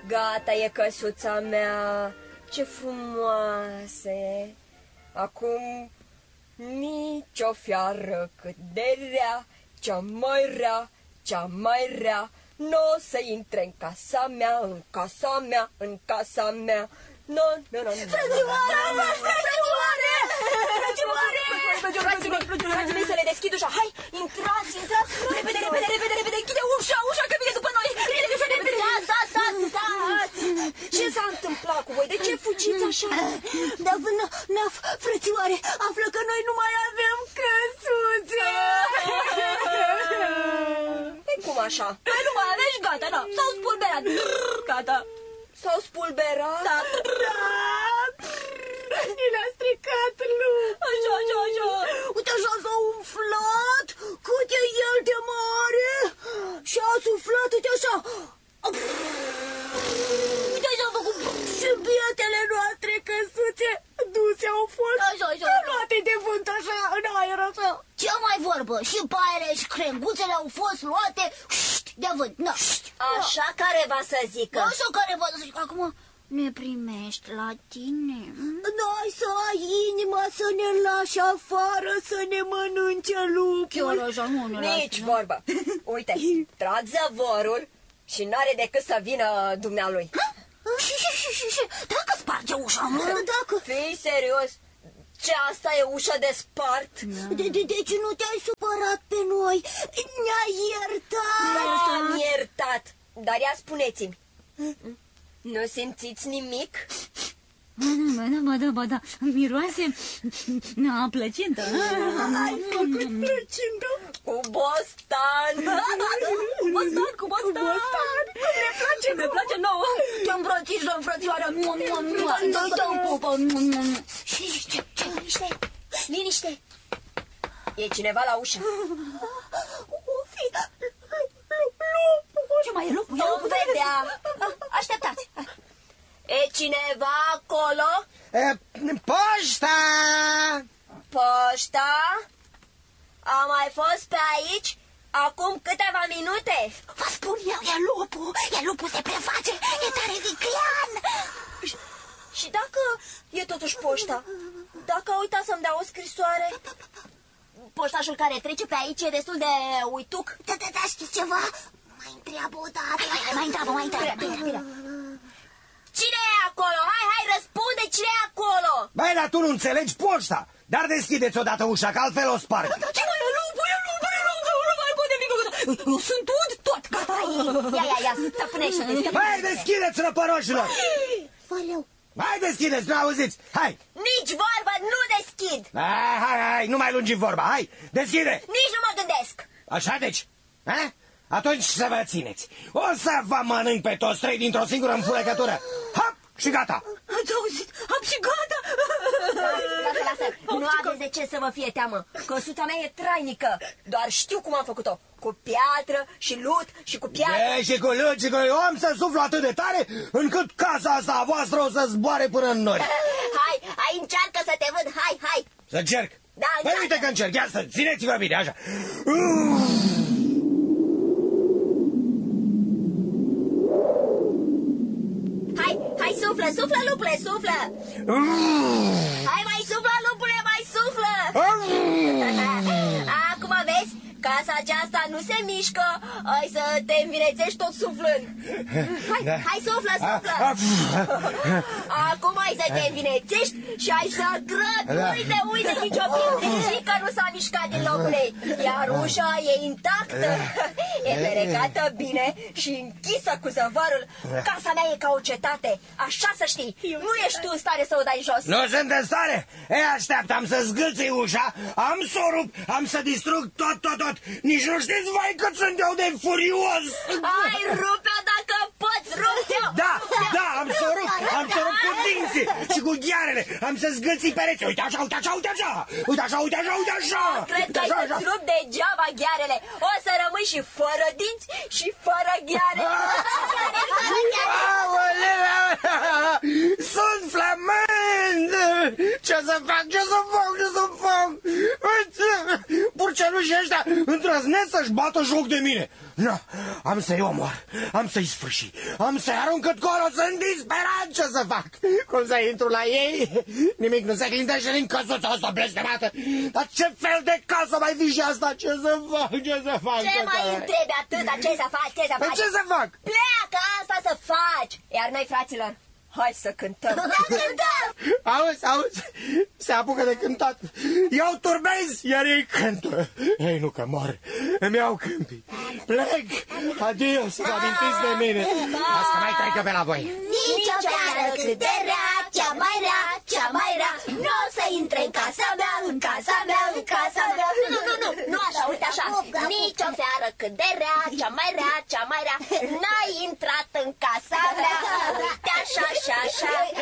Gata e căsuța mea, ce frumoasă e. Acum nici o fiară cât de rea, cea mai rea, n-o să intre în casa mea, în casa mea, în casa mea. No. Frații mei, să le deschid ușa. Hai, intrați, repede, închide ușa că vine după noi. Stați. Ce s-a întâmplat cu voi? De ce fugiți așa? Naf, frățioare, află că noi nu mai avem căsuțe. Păi cum așa? Păi nu mai aveți, gata, da, s-au spulberat. Gata. S-au spulberat? Da. Ni le-a stricat lup. Așa. Uite așa s-a umflat, cât e el de mare. Și a suflat, uite așa. Uite așa a făcut. Și bietele noastre căsuțe duse au fost. Așa. Luate de vânt așa, în aer așa. Ce mai vorbă? Și paiele și crenguțele au fost luate de vânt. Da. Așa careva să zică. Așa careva să zică. Acum ne primești la tine. N-ai să ai inima să ne lași afară, să ne mănânce lupul. Chiar așa, nu ne lași. Nici vorbă. Uite, trag zăvorul și n-are decât să vină dumnealui. Și dacă sparge ușa, dacă... Fii serios? Ce, asta e ușa de spart? Deci nu te-ai supărat pe noi? Ne-ai iertat? M-am iertat. Dar ia spuneți-mi, nu simțiți nimic? Ba da, miroase a plăcintă. Ai făcut plăcintă? Cu bostan. Cu bostan. Cum ne place nouă. Te îmbrățișăm, frățioară. Noi dăm pupă. Liniște. E cineva la ușă. O fi lupul. Ce mai e lupul? Vom vedea. Așteptați. E cineva acolo? Poșta! Poșta? A mai fost pe aici acum câteva minute. Vă spun eu, e lupul se preface, e tare viclean. Și dacă e totuși poșta? Dacă a uitat să-mi dea o scrisoare? Poștașul care trece pe aici e destul de uituc. Da, știți ceva? Mai întreabă o dată. Mai întreabă. Bine. Cine e acolo? Hai, răspunde, cine e acolo? Băi, dar tu nu înțelegi poșta. Dar deschideți odată ușa, că altfel o sparg. Ce mai e lupul? Nu mai pot nimic. Eu sunt tot, gata. Ia, stăpânește-te. Băi, deschideți, răpăroșilor. Valeu. Hai, deschideți, n-auziți, hai. Nici vorba, nu deschid. Hai, nu mai lungi vorba, hai, deschide. Nici nu mă gândesc. Așa deci, ha? Atunci să vă țineți. O să vă mănânc pe toți trei dintr-o singură înfurăcătură. Hop, și gata. Ați auzit? Am și gata. Lasă, nu aveți de ce să vă fie teamă. Căsuța mea e trainică. Doar știu cum am făcut-o. Cu piatră și lut și cu piatră. Și cu lut și cu... Eu am să suflu atât de tare încât casa asta a voastră o să zboare până în nori. Hai, încearcă să te văd, hai. Să încerc? Da, Păi uite că încerc, ia să țineți-vă bine, așa. Hai, suflă, lupule, suflă. Hai, mai suflă, lupule, mai suflă. Acum vezi, casa aceasta nu se mișcă. Ai să te învinețești tot suflând. Hai, suflă. Acum ai să te învinețești și ai să grăbi. Uite, nici o pietrică nu s-a mișcat din locul ei. Iar ușa e intactă. E ferecată bine și închisă cu zăvarul. Casa mea e ca o cetate. Așa să știi, nu ești tu în stare să o dai jos. Nu sunt în stare? Așteaptă, am să zgâlțui ușa, am să o rup, am să distrug tot. Nici nu știți, vai, cât sunt eu de furios. Hai, rupe-o dacă poți, rupe-o. Da, am să o rup cu dinții și cu ghearele. Am să zgâlții pereți. Uite așa. Cred că ai să-ți rup degeaba ghearele. O să rămâi și fără dinți și fără gheare. Sunt flămând. Ce să fac? Purcelul diavolul și ăștia îndrăznesc să-și bată joc de mine. Nu, am să-i omor, am să-i sfârși, am să-i arunc cât colo, sunt disperat ce să fac. Cum să intru la ei? Nimic nu se clintește din căsuța asta blestemată. Dar ce fel de casă mai fi și asta? Ce să fac, ce să fac? Ce mai întrebi atâta? Ce să faci, ce să faci? Ce să fac? Pleacă, asta să faci! Iar noi, fraților, hai să cântăm! Da, cântăm! Auzi, se apucă de cântat. Eu turbez, iar ei cântă. Ei nu că mor, îmi iau câmpii. Plec, adio, să vă amintiți de mine. Las că mai trec pe la voi. Nici o seară cât de rea, cea mai rea, cea mai rea, nu o să intre în casa mea, în casa mea, în casa mea. Nu așa, uite așa. Nici o seară cât de rea, cea mai rea, cea mai rea, n-ai intrat în casa mea. Uite așa, așa, așa,